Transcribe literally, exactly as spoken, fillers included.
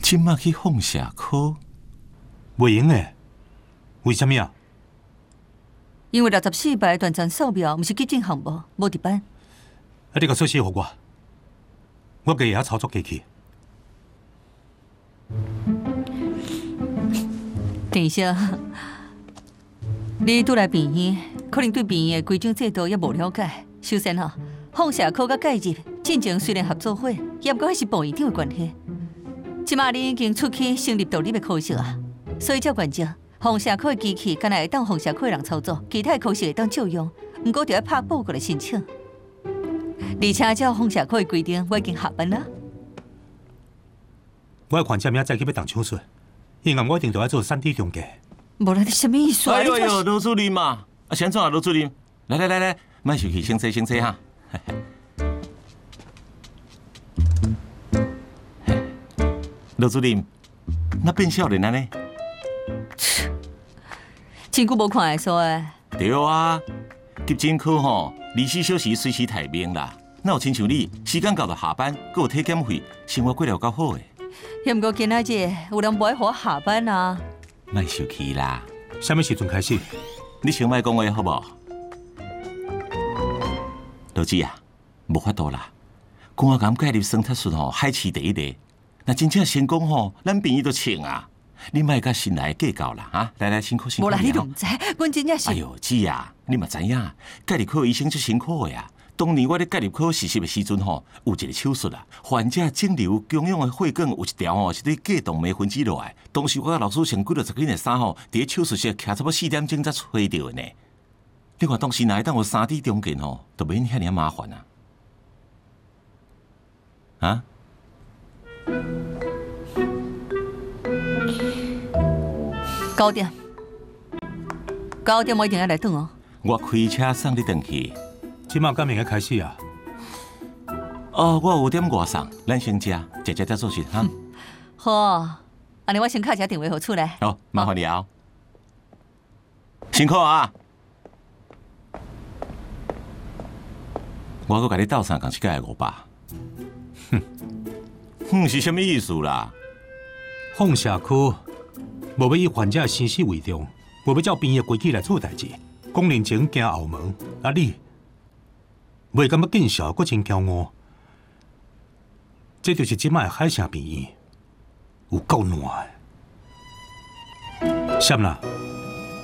今麦去放射科， 袂用诶，为什么啊？ 因为六十四排断层扫描毋是急诊项目，无值班。 啊，你个消息给我，我家也操作机器。 郑小，你拄来病院，可能对病院的规章制度也无了解。首先吼，放射科甲介入进前虽然合作伙，也不过是部院长的关系。即马你已经出去成立独立的科室啊，所以照原则，放射科的机器敢若会当放射科的人操作，其他的科室会当借用，不过就要拍报告来申请。而且照放射科的规定，我已经下班了。 我的患者明仔载去要动手术，因为我一定都要做三 D 中介。 无啦，你什么意思啊？ 哎呦哎呦，罗主任嘛，啊，先做啊，罗主任，来来来来，莫生气，先坐先坐哈。罗主任，那变少年安尼？ 真久无看会所诶。 对啊，急诊科吼，二十四小时随时待命啦。哪有亲像你，时间到就下班，还有体检费，生活过了够好诶。 也毋过今仔日有人无爱互我下班啊。 莫生气啦， 什么时阵开始？ 你先莫讲话好无？罗子啊，无法度啦，肝癌介入生态术吼，海市第一例。那真正成功吼，咱病院都请啊！你莫甲新来计较啦，哈！来来，辛苦辛苦。 无啦，你都唔知，阮真正是。 哎呦，姊啊，你嘛知影，介入科医生最辛苦的呀。当年我咧介入科实习的时阵吼，有一个手术啊，患者肿瘤供氧的血管有一条吼是咧镉动脉分支落来。当时我甲老师穿几落十斤的衫吼，伫咧手术室徛差不多四点钟才吹到的呢。你看当时哪会当有三 D 中建吼，都免遐尔麻烦啊！啊？ 九点，九点我一定要来等哦。 我开车送你回去。 即马敢明个开始啊？ 哦，我有点外送，咱先食，食食再做事哈。 好，安尼我先敲一下电话互出来。 好，麻烦你啊。辛苦啊！我搁甲你斗相共一届的五百。哼，哼是什么意思啦？ 放射科无要以患者生死为重，无要照病院规矩来做代志，讲人情惊后门。啊你，袂感觉见笑，阁真骄傲。这就是即摆海城病院，有够烂的。闪啦！